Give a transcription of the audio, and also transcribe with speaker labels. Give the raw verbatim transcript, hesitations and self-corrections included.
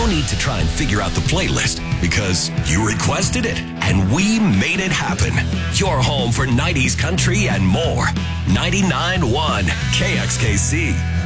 Speaker 1: need to try and figure out the playlist because you requested it and we made it happen. Your home for nineties country and more. ninety-nine point one K X K C.